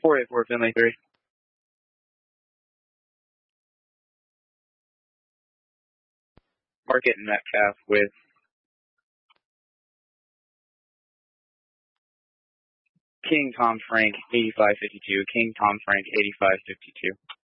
484 Finley 3. Market and Metcalf with King Tom Frank 8552, King Tom Frank 8552.